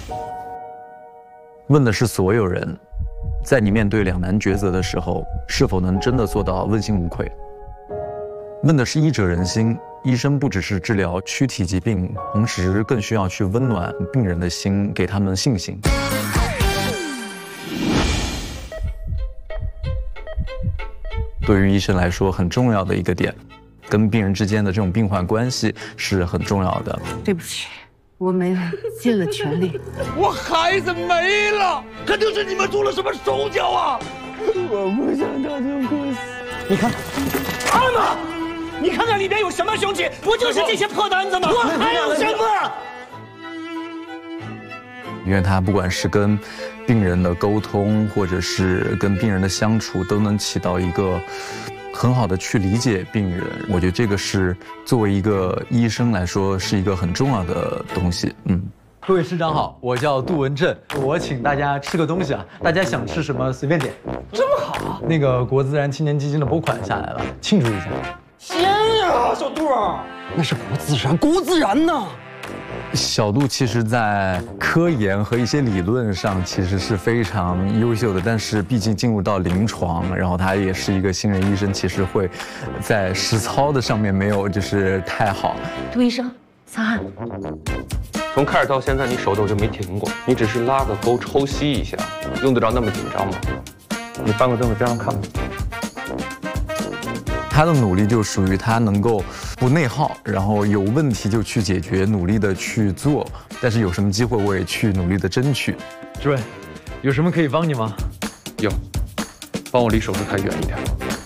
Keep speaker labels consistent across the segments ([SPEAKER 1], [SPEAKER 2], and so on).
[SPEAKER 1] 问的是所有人，在你面对两难抉择的时候，是否能真的做到问心无愧？问的是医者仁心，医生不只是治疗躯体疾病，同时更需要去温暖病人的心，给他们信心。对于医生来说，很重要的一个点，跟病人之间的这种病患关系是很重要的。
[SPEAKER 2] 对不起，我没有尽了全力。
[SPEAKER 3] 我孩子没了，肯定是你们做了什么手脚啊！
[SPEAKER 4] 我不想他就哭死。
[SPEAKER 3] 你看，阿玛，你看看里边有什么凶器？不就是这些破单子吗？我还有什么？
[SPEAKER 1] 因为他不管是跟病人的沟通，或者是跟病人的相处，都能起到一个很好的去理解病人。我觉得这个是作为一个医生来说是一个很重要的东西。
[SPEAKER 4] 各位师长好，我叫杜文正，我请大家吃个东西啊，大家想吃什么随便点。
[SPEAKER 3] 这么好，
[SPEAKER 4] 那个国自然青年基金的拨款下来了，庆祝一下。
[SPEAKER 3] 天呀，小杜儿，那是国自然呐。
[SPEAKER 1] 小杜其实在科研和一些理论上其实是非常优秀的，但是毕竟进入到临床，然后他也是一个新人医生，其实会在实操的上面没有就是太好。
[SPEAKER 2] 杜医生，撒汗。
[SPEAKER 5] 从开始到现在，你手抖就没停过，你只是拉个钩抽吸一下，用得着那么紧张吗？你搬个凳子边上看看。
[SPEAKER 1] 他的努力就属于他能够不内耗，然后有问题就去解决，努力的去做，但是有什么机会我也去努力的争取。
[SPEAKER 4] 主任，有什么可以帮你吗？
[SPEAKER 5] 有，帮我离手术台远一点。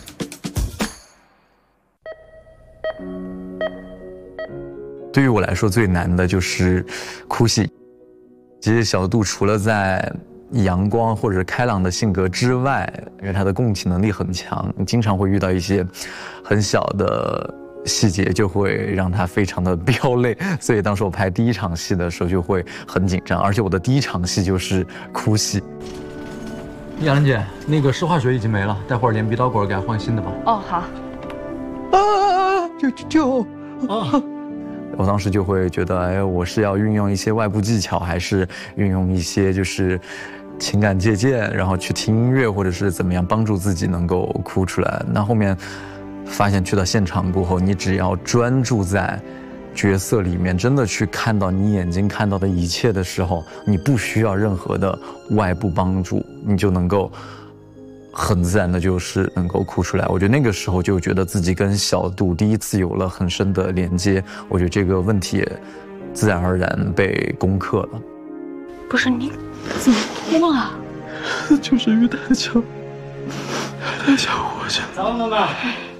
[SPEAKER 1] 对于我来说最难的就是哭戏。其实小杜除了在阳光或者开朗的性格之外，因为他的共情能力很强，经常会遇到一些很小的细节，就会让他非常的飙泪。所以当时我拍第一场戏的时候就会很紧张，而且我的第一场戏就是哭戏。
[SPEAKER 4] 亚兰姐，那个湿化学已经没了，待会儿连鼻导管给它换新的吧。
[SPEAKER 2] 哦，好。
[SPEAKER 1] 我当时就会觉得，哎，我是要运用一些外部技巧，还是运用一些就是情感借鉴，然后去听音乐，或者是怎么样帮助自己能够哭出来。那后面发现去到现场过后，你只要专注在角色里面，真的去看到你眼睛看到的一切的时候，你不需要任何的外部帮助，你就能够很自然的就是能够哭出来。我觉得那个时候就觉得自己跟小杜第一次有了很深的连接，我觉得这个问题也自然而然被攻克了。
[SPEAKER 2] 不是你怎么哭了？
[SPEAKER 4] 就是于太强活着。
[SPEAKER 3] 咱们